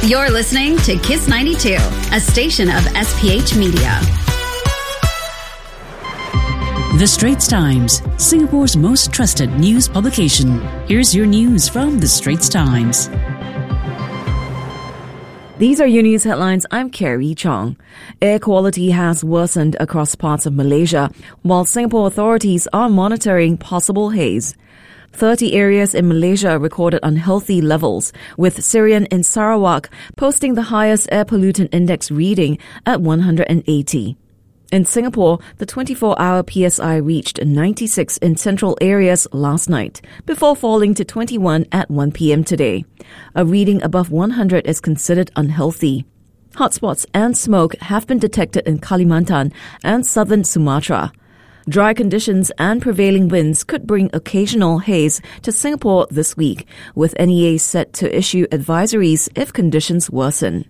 You're listening to Kiss 92, a station of SPH Media. The Straits Times, Singapore's most trusted news publication. Here's your news from The Straits Times. These are your news headlines. I'm Carrie Chong. Air quality has worsened across parts of Malaysia, while Singapore authorities are monitoring possible haze. 30 areas in Malaysia recorded unhealthy levels, with Sirian in Sarawak posting the highest air pollutant index reading at 180. In Singapore, the 24-hour PSI reached 96 in central areas last night, before falling to 21 at 1 p.m. today. A reading above 100 is considered unhealthy. Hotspots and smoke have been detected in Kalimantan and southern Sumatra. Dry conditions and prevailing winds could bring occasional haze to Singapore this week, with NEA set to issue advisories if conditions worsen.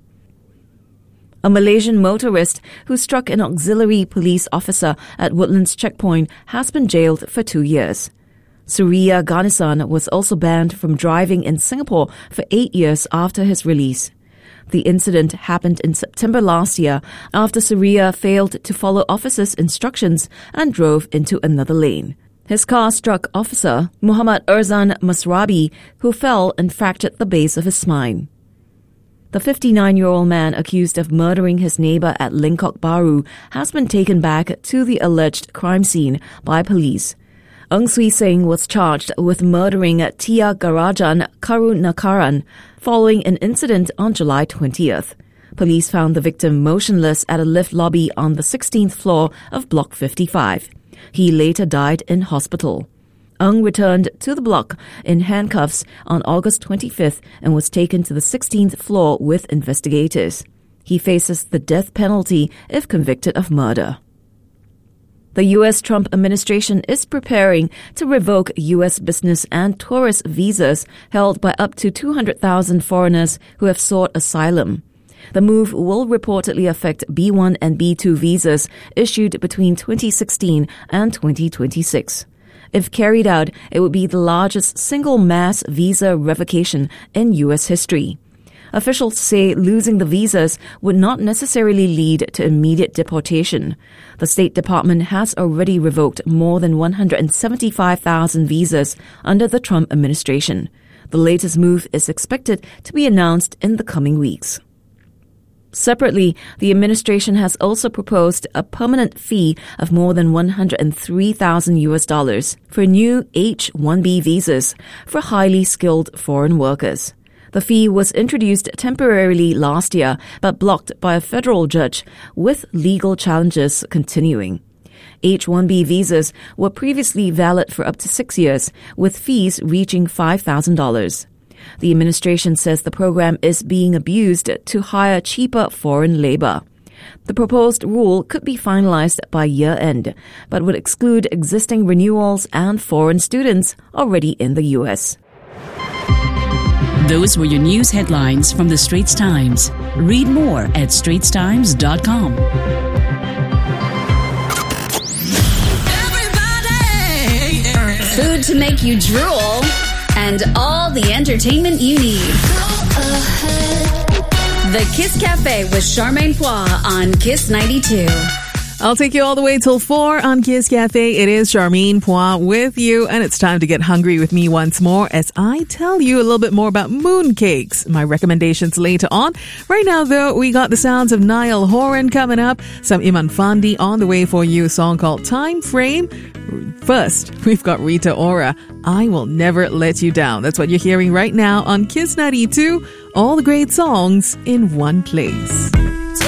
A Malaysian motorist who struck an auxiliary police officer at Woodlands Checkpoint has been jailed for 2 years. Surya Ganesan was also banned from driving in Singapore for 8 years after his release. The incident happened in September last year after Surya failed to follow officers' instructions and drove into another lane. His car struck Officer Muhammad Erzan Masrabi, who fell and fractured the base of his spine. The 59-year-old man accused of murdering his neighbor at Lengkok Bahru has been taken back to the alleged crime scene by police. Ng Swee Seng was charged with murdering Tia Garajan Karunakaran following an incident on July 20th. Police found the victim motionless at a lift lobby on the 16th floor of Block 55. He later died in hospital. Ng returned to the block in handcuffs on August 25th and was taken to the 16th floor with investigators. He faces the death penalty if convicted of murder. The U.S. Trump administration is preparing to revoke U.S. business and tourist visas held by up to 200,000 foreigners who have sought asylum. The move will reportedly affect B1 and B2 visas issued between 2016 and 2026. If carried out, it would be the largest single mass visa revocation in U.S. history. Officials say losing the visas would not necessarily lead to immediate deportation. The State Department has already revoked more than 175,000 visas under the Trump administration. The latest move is expected to be announced in the coming weeks. Separately, the administration has also proposed a permanent fee of more than $103,000 for new H-1B visas for highly skilled foreign workers. The fee was introduced temporarily last year but blocked by a federal judge, with legal challenges continuing. H-1B visas were previously valid for up to 6 years, with fees reaching $5,000. The administration says the program is being abused to hire cheaper foreign labor. The proposed rule could be finalized by year-end, but would exclude existing renewals and foreign students already in the U.S. Those were your news headlines from The Straits Times. Read more at straitstimes.com. Food to make you drool, and all the entertainment you need. The Kiss Cafe with Charmaine Poix on Kiss 92. I'll take you all the way till 4 on Kiss Cafe. It is Charmaine Poix with you, and it's time to get hungry with me once more as I tell you a little bit more about mooncakes. My recommendations later on. Right now, though, we got the sounds of Niall Horan coming up, some Iman Fandi on the way for you, a song called Time Frame. First, we've got Rita Ora, I Will Never Let You Down. That's what you're hearing right now on Kiss 92. All the great songs in one place.